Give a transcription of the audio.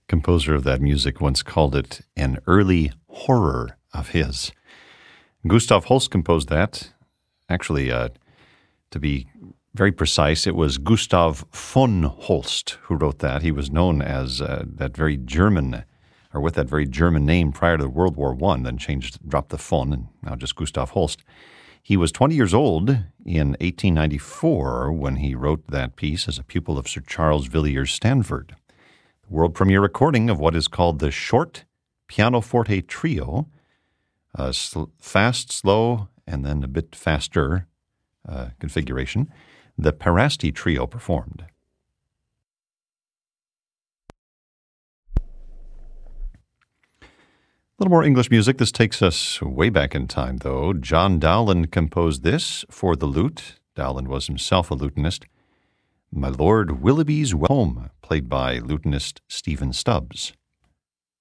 Composer of that music once called it an early horror of his. Gustav Holst composed that. Actually, to be very precise, it was Gustav von Holst who wrote that. He was known as with that very German name prior to World War I, then dropped the von, and now just Gustav Holst. He was 20 years old in 1894 when he wrote that piece as a pupil of Sir Charles Villiers Stanford. The world premiere recording of what is called the Short Pianoforte Trio, fast, slow, and then a bit faster configuration, the Parasti Trio performed. A little more English music. This takes us way back in time, though. John Dowland composed this for the lute. Dowland was himself a lutenist. My Lord Willoughby's Home, played by lutenist Stephen Stubbs.